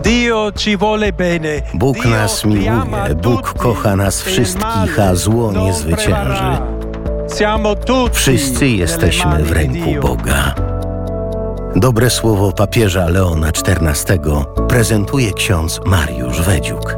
Bóg nas miłuje, Bóg kocha nas wszystkich, a zło nie zwycięży. Wszyscy jesteśmy w ręku Boga. Dobre słowo papieża Leona XIV prezentuje ksiądz Mariusz Wedziuk.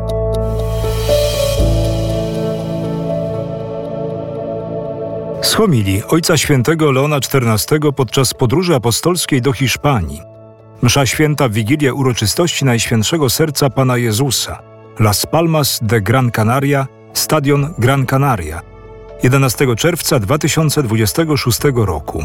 Z homilii Ojca Świętego Leona XIV podczas podróży apostolskiej do Hiszpanii. Msza święta w Wigilię uroczystości Najświętszego Serca Pana Jezusa. Las Palmas de Gran Canaria, Stadion Gran Canaria. 11 czerwca 2026 roku.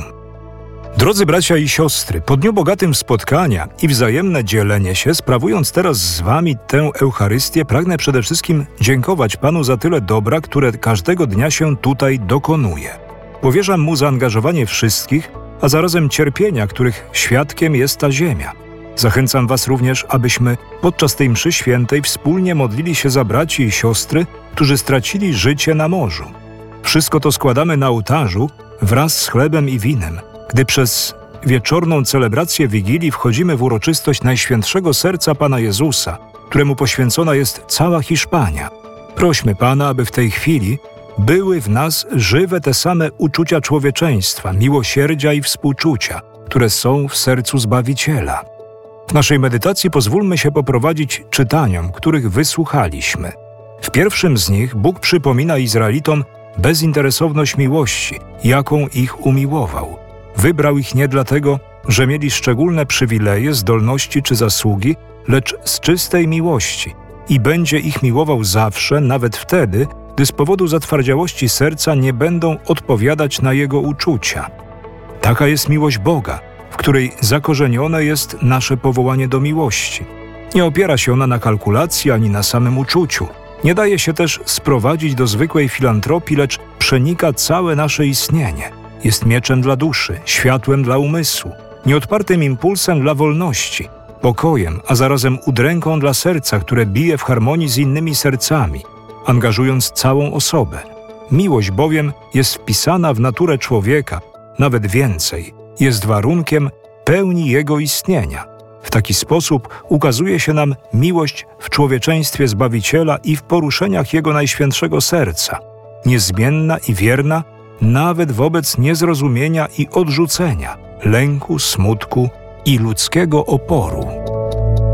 Drodzy bracia i siostry, po dniu bogatym spotkania i wzajemne dzielenie się, sprawując teraz z wami tę Eucharystię, pragnę przede wszystkim dziękować Panu za tyle dobra, które każdego dnia się tutaj dokonuje. Powierzam Mu zaangażowanie wszystkich, a zarazem cierpienia, których świadkiem jest ta ziemia. Zachęcam was również, abyśmy podczas tej mszy świętej wspólnie modlili się za braci i siostry, którzy stracili życie na morzu. Wszystko to składamy na ołtarzu wraz z chlebem i winem, gdy przez wieczorną celebrację Wigilii wchodzimy w uroczystość Najświętszego Serca Pana Jezusa, któremu poświęcona jest cała Hiszpania. Prośmy Pana, aby w tej chwili były w nas żywe te same uczucia człowieczeństwa, miłosierdzia i współczucia, które są w sercu Zbawiciela. W naszej medytacji pozwólmy się poprowadzić czytaniom, których wysłuchaliśmy. W pierwszym z nich Bóg przypomina Izraelitom bezinteresowność miłości, jaką ich umiłował. Wybrał ich nie dlatego, że mieli szczególne przywileje, zdolności czy zasługi, lecz z czystej miłości i będzie ich miłował zawsze, nawet wtedy, gdy z powodu zatwardziałości serca nie będą odpowiadać na Jego uczucia. Taka jest miłość Boga, w której zakorzenione jest nasze powołanie do miłości. Nie opiera się ona na kalkulacji ani na samym uczuciu. Nie daje się też sprowadzić do zwykłej filantropii, lecz przenika całe nasze istnienie. Jest mieczem dla duszy, światłem dla umysłu, nieodpartym impulsem dla wolności, pokojem, a zarazem udręką dla serca, które bije w harmonii z innymi sercami, angażując całą osobę. Miłość bowiem jest wpisana w naturę człowieka, nawet więcej, jest warunkiem pełni jego istnienia. W taki sposób ukazuje się nam miłość w człowieczeństwie Zbawiciela i w poruszeniach Jego Najświętszego Serca, niezmienna i wierna nawet wobec niezrozumienia i odrzucenia, lęku, smutku i ludzkiego oporu.